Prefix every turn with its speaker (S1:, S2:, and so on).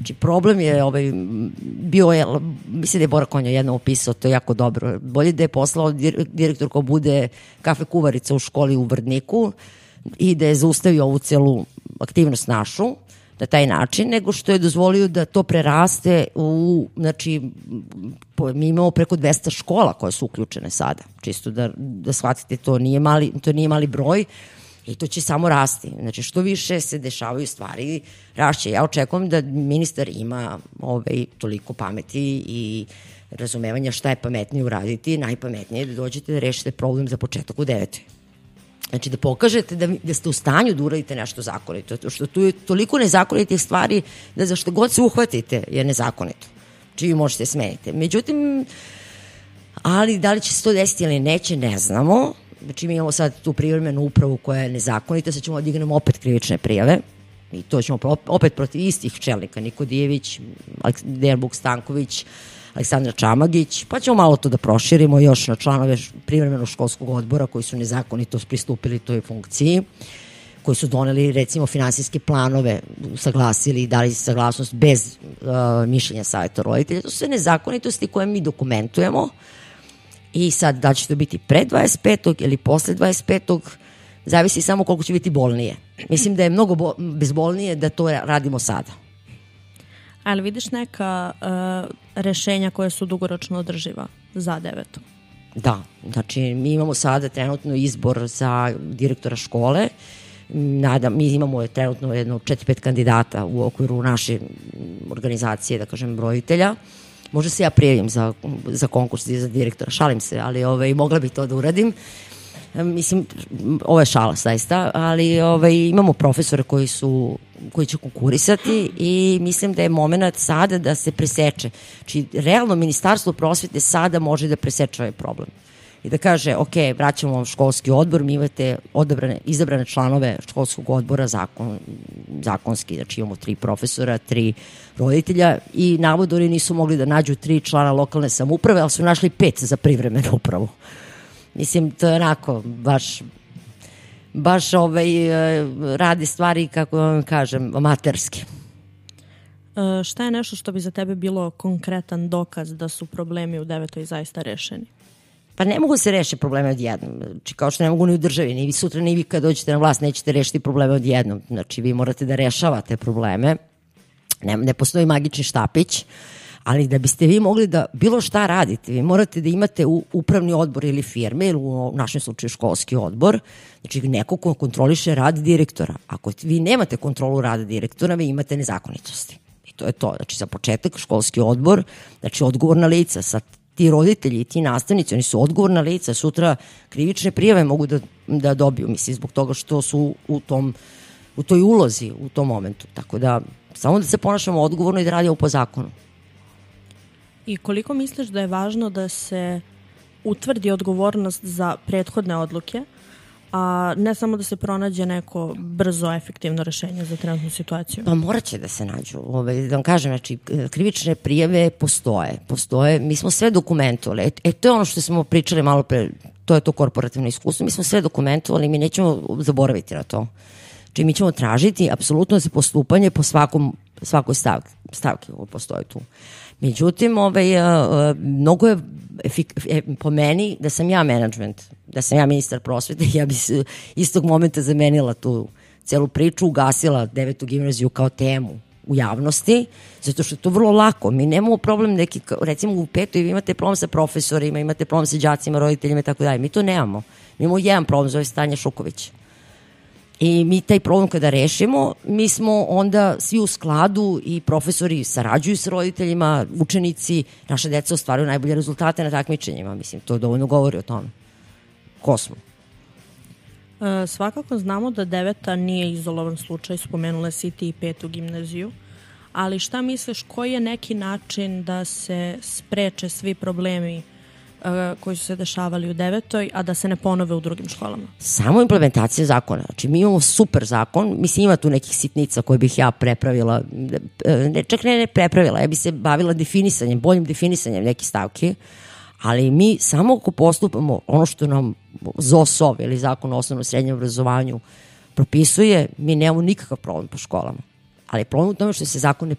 S1: Znači, problem je bio, mislim da je Bora Konja jednom opisao, to je jako dobro. Bolje da je poslao direktor ko bude kafe kuvarica u školi u Vrdniku i da je zaustavio ovu celu aktivnost našu na taj način, nego što je dozvolio da to preraste u, znači, mi imamo preko 200 škola koje su uključene sada. Čisto da shvatite, to nije mali broj. I to će samo rasti. Znači, što više se dešavaju stvari, rašće. Ja očekujem da ministar ima toliko pameti i razumevanja šta je pametnije uraditi. Najpametnije je da dođete da rešite problem za početak u 9. Znači, da pokažete da ste u stanju da uradite nešto zakonito. Što tu je toliko nezakonitih stvari da za što god se uhvatite je nezakonito. Znači, vi možete smeniti. Međutim, ali da li će se to desiti ili neće, ne znamo. Znači, mi imamo sad tu privremenu upravu koja je nezakonita, sad ćemo odignemo opet krivične prijave i to ćemo opet protiv istih čelnika, Niko Dijević, Dejan Buk Stanković, Aleksandra Čamagić, pa ćemo malo to da proširimo još na članove privremenog školskog odbora koji su nezakonito pristupili toj funkciji, koji su doneli recimo finansijske planove, usaglasili i dali saglasnost bez mišljenja saveta roditelja. To su sve nezakonitosti koje mi dokumentujemo. I sad, da će to biti pre 25. ili posle 25. zavisi samo koliko će biti bolnije. Mislim da je mnogo bezbolnije da to radimo sada.
S2: Ali vidiš neka rešenja koje su dugoročno održiva za 9.
S1: Da, znači mi imamo sada trenutno izbor za direktora škole. Mi imamo trenutno jedno 4-5 kandidata u okviru naše organizacije, da kažem, roditelja. Možda se ja prijavim za konkurs za direktora, šalim se, ali mogla bih to da uradim. Mislim, ovo je šala zaista, ali imamo profesore koji će konkurisati i mislim da je moment sada da se preseče. Znači, realno Ministarstvo prosvete sada može da preseče ovaj problem i da kaže, ok, vraćamo vam školski odbor, mi imate izabrane članove školskog odbora zakonski, znači imamo 3 profesora, 3 roditelja i navodno oni nisu mogli da nađu 3 člana lokalne samouprave, ali su našli 5 za privremenu upravu. Mislim, to je onako, baš radi stvari, kako vam kažem, amaterski.
S2: Šta je nešto što bi za tebe bilo konkretan dokaz da su problemi u 9. zaista rešeni?
S1: Pa ne mogu se rešiti probleme odjednom. Znači, kao što ne mogu ni u državi, ni vi sutra, ni vi kad dođete na vlast nećete rešiti probleme odjednom. Znači, vi morate da rešavate probleme. Ne postoji magični štapić, ali da biste vi mogli da bilo šta radite, vi morate da imate upravni odbor ili firme, ili u našem slučaju školski odbor, znači neko ko kontroliše rad direktora. Ako vi nemate kontrolu rada direktora, vi imate nezakonitosti. I to je to. Znači, za početak školski odbor, znači odgovorna lica, sad ti roditelji i ti nastavnici, oni su odgovorna lica, sutra krivične prijave mogu da dobiju, mislim, zbog toga što su u toj ulozi u tom momentu. Tako da, samo da se ponašamo odgovorno i da radimo po zakonu.
S2: I koliko misliš da je važno da se utvrdi odgovornost za prethodne odluke, a ne samo da se pronađe neko brzo, efektivno rešenje za trenutnu situaciju?
S1: Pa morat će da se nađu. Da vam kažem, znači, krivične prijave postoje. Mi smo sve dokumentovali. To je ono što smo pričali malo pre, to je to korporativno iskustvo. Mi smo sve dokumentovali i mi nećemo zaboraviti na to. Znači, mi ćemo tražiti apsolutno za postupanje po svakoj stavki koja postoji tu. Međutim, mnogo je po meni da sam ja menadžment, da sam ja ministar prosvete, ja bi se istog momenta zamenila tu celu priču, ugasila 9. gimnaziju kao temu u javnosti, zato što je to vrlo lako. Mi nemamo problem neki, recimo u 5. vi imate problem sa profesorima, imate problem sa đacima, roditeljima i tako dalje. Mi to nemamo. Mi imamo jedan problem, zove Stanja Šuković. I mi taj problem kada rešimo, mi smo onda svi u skladu i profesori sarađuju s roditeljima, učenici, naše deca ostvaruju najbolje rezultate na takmičenjima. Mislim, to dovoljno govori o tome. Ko smo?
S2: Svakako znamo da 9. nije izolovan slučaj, spomenula si ti i 5. gimnaziju, ali šta misliš, koji je neki način da se spreče svi problemi koji su se dešavali u 9. a da se ne ponove u drugim školama? Samo
S1: implementacija zakona. Znači, mi imamo super zakon, mislim, ima tu nekih sitnica koje bih ja prepravila, čak ne prepravila, ja bih se bavila definisanjem, boljim definisanjem nekih stavki, ali mi samo ako postupamo ono što nam ZOSOV ili Zakon o osnovnom i srednjem obrazovanju propisuje, mi nemamo nikakav problem po školama. Ali problem u tome što se zakon